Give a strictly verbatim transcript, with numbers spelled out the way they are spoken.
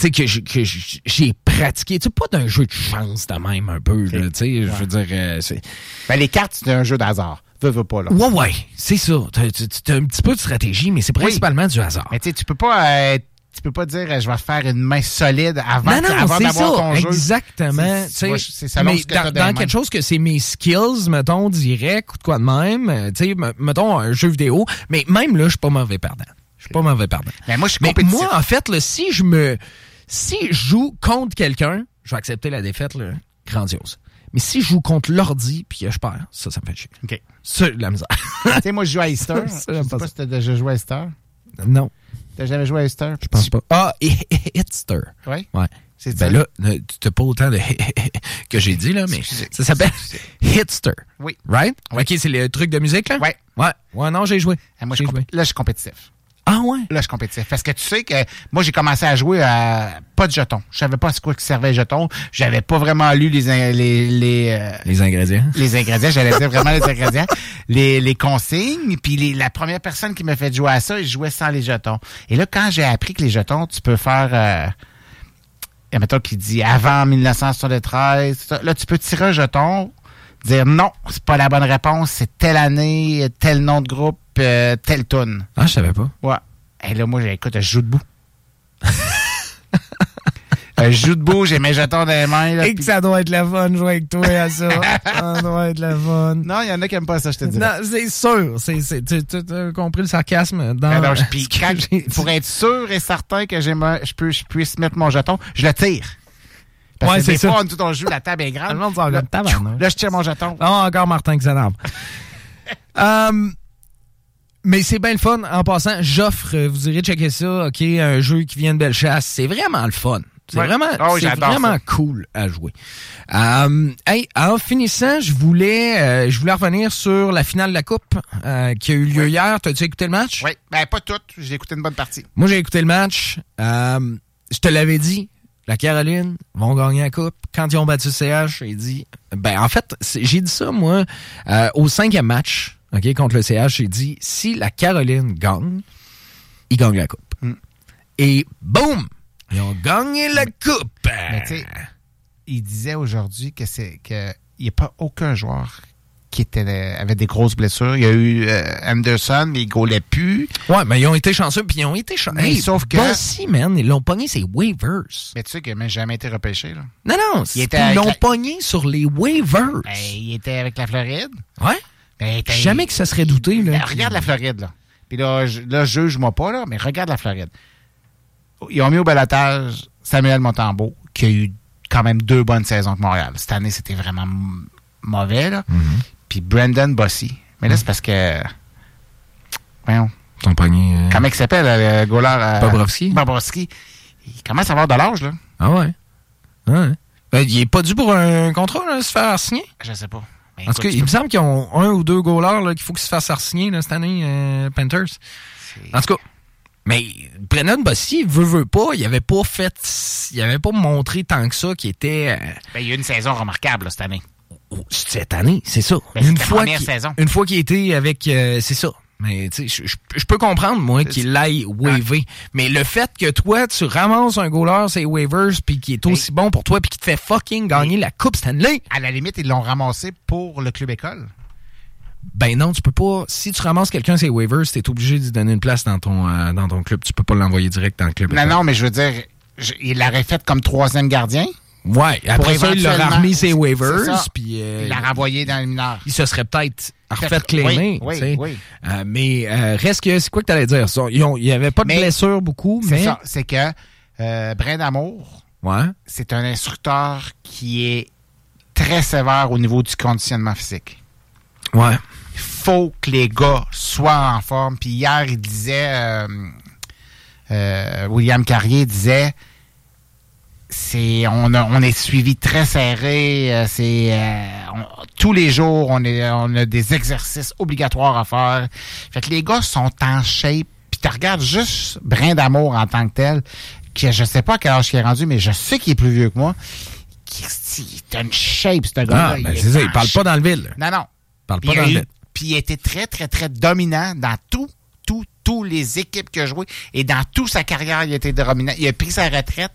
sais, que, j'ai, que j'ai pratiqué. Tu sais, pas d'un jeu de chance de même un peu, okay. Tu sais, ouais. Je veux dire... Euh, c'est... Ben, les cartes, c'est un jeu d'hasard. Veux, veux pas, là. Ouais, ouais, c'est ça. T'as, t'as un petit peu de stratégie, mais c'est principalement oui. du hasard. Mais tu sais, tu peux pas... Euh, Tu peux pas dire je vais faire une main solide avant, non, non, avant d'avoir ça, ton jeu. Exactement. C'est, moi, c'est ça mais dans, dans quelque chose que c'est mes skills, mettons, direct ou de quoi de même, tu sais, mettons un jeu vidéo, mais même là, je suis pas mauvais perdant. Je suis pas mauvais perdant. Mais moi, je suis compétitif. Mais moi, en fait, là, si je me, si je joue contre quelqu'un, je vais accepter la défaite, là, grandiose. Mais si je joue contre l'ordi puis que je perds, ça, ça me fait chier. OK. C'est la misère. Tu sais, moi, je joue à Easter. Je sais pas, pas si t'as déjà joué à Easter. Non. T'as jamais joué à Easter? Je pense pas. Ah, Hitster. Oui? Ouais. C'est ben là, tu t'as pas autant de que j'ai dit, là, mais Excusez. Ça s'appelle Hitster. Oui. Right? Oui. OK, c'est le truc de musique, là? Oui. Ouais. Ouais, non, j'ai joué. Ah, moi, j'ai je comp- joué. Là, je suis compétitif. Ah ouais? Là, je suis compétitif. Parce que tu sais que moi, j'ai commencé à jouer à pas de jetons. Je savais pas à quoi que servait les jetons. J'avais pas vraiment lu les in- les les, euh, les ingrédients. Les ingrédients, j'allais dire vraiment les ingrédients. Les, les consignes. Puis les, la première personne qui m'a fait jouer à ça, je jouais sans les jetons. Et là, quand j'ai appris que les jetons, tu peux faire... Euh, et mettons qu'il dit avant dix-neuf cent soixante-treize, là, tu peux tirer un jeton, dire non, c'est pas la bonne réponse, c'est telle année, tel nom de groupe, euh, telle toune. Ah, je savais pas. Ouais. Et là, moi, écoute, je joue debout. Je joue debout, j'ai mes jetons dans les mains. Là, Et que pis... ça doit être la fun, jouer avec toi à ça. Ça doit être la fun. Non, il y en a qui n'aiment pas ça, je te dis. Non, c'est sûr. C'est, c'est, tu as compris le sarcasme dans... Alors, puis quand, pour être sûr et certain que j'ai ma, je, peux, je puisse mettre mon jeton, je le tire. Parce ouais, que c'est des ça. fois, tout on joue, la table est grande. Le monde s'en là, table, là, là, je tire mon jeton. Non, encore Martin qui s'énerve. um, mais c'est bien le fun. En passant, j'offre, vous irez checker ça, OK, un jeu qui vient de Bellechasse. C'est vraiment le fun. C'est ouais. vraiment, oh, c'est vraiment ça. cool à jouer. Um, hey, en finissant, je voulais, euh, je voulais revenir sur la finale de la Coupe euh, qui a eu lieu oui. hier. T'as-tu écouté le match? Oui, ben pas toute. J'ai écouté une bonne partie. Moi, j'ai écouté le match. Um, je te l'avais dit. La Caroline vont gagner la Coupe. Quand ils ont battu le C H, j'ai dit... Ben, en fait, j'ai dit ça, moi, euh, au cinquième match, OK, contre le C H, j'ai dit, si la Caroline gagne, ils gagnent la Coupe. Mm. Et boum! Ils ont gagné la Coupe! Mais tu sais, il disait aujourd'hui que c'est que il n'y a pas aucun joueur qui était avait des grosses blessures. Il y a eu euh, Anderson, mais il gaulait plus. Ouais, mais ils ont été chanceux, puis ils ont été chanceux. Hey, sauf que... Bossy, man, ils l'ont pogné ses waivers. Mais tu sais qu'il n'a jamais été repêché, là. Non, non, il était ils l'ont la... pogné sur les waivers. Ben, il était avec la Floride. Ouais. Ben, jamais que ça serait douté, là. Ben, regarde la Floride, là. Puis là, je, là, juge-moi pas, là, mais regarde la Floride. Ils ont mis au balotage Samuel Montembeault, qui a eu quand même deux bonnes saisons avec Montréal. Cette année, c'était vraiment m- mauvais, là. Mm-hmm. Puis Brandon Bossy. Mais là, mm-hmm. c'est parce que... Voyons. Ton pogné... Euh... Comment il s'appelle, le goaler? Euh... Bobrovski. Bobrovski. Il commence à avoir de l'âge, là. Ah ouais? Ouais. Ben, il est pas dû pour un contrat, là, se faire signer? Je sais pas. Ben, Parce qu'il me semble qu'ils ont un ou deux goalers, là, qu'il faut qu'ils se fassent signer, là, cette année, euh, Panthers. C'est... En tout cas... Mais Brennan Bossy, veut, veut pas, il avait pas fait, il avait pas montré tant que ça qu'il était... Euh... Ben, il y a eu une saison remarquable, là, cette année. Cette année, c'est ça. Ben, une, fois fois saison. une fois qu'il était avec... Euh, c'est ça. Mais tu sais, je peux comprendre, moi, c'est qu'il l'aille waver. Ah. Mais le fait que toi, tu ramasses un goaler, c'est waivers, puis qui est aussi hey. bon pour toi, puis qui te fait fucking gagner hey. la Coupe Stanley. À la limite, ils l'ont ramassé pour le club école. Ben non, tu peux pas. Si tu ramasses quelqu'un, c'est waivers, t'es obligé de lui donner une place dans ton euh, dans ton club. Tu peux pas l'envoyer direct dans le club. Non, école. non, mais je veux dire, je, il l'aurait fait comme troisième gardien. Ouais, après ça, il l'a remis ses waivers, puis euh, il l'a renvoyé dans le mineur. Il se serait peut-être refait claimer, oui, oui, oui. Euh, mais euh, reste que, c'est quoi que t'allais dire? Ça? Il n'y avait pas de mais, blessure beaucoup, c'est mais... ça, c'est que euh, Brindamour, ouais. c'est un instructeur qui est très sévère au niveau du conditionnement physique. Ouais. Il faut que les gars soient en forme. Puis hier, il disait, euh, euh, William Carrier disait, c'est on, a, on est suivi très serré. C'est euh, on, tous les jours, on, est, on a des exercices obligatoires à faire. Fait que les gars sont en shape. Puis tu regardes juste Brindamour en tant que tel, que je sais pas à quel âge il est rendu, mais je sais qu'il est plus vieux que moi. Il est une shape, ce gars-là. Ah, ben c'est ça, il parle pas dans le vide. Non, non. Il parle pas dans le vide. Puis il était très, très, très dominant dans tout, tout, tous les équipes qu'il a joué. Et dans toute sa carrière, il était dominant. Il a pris sa retraite.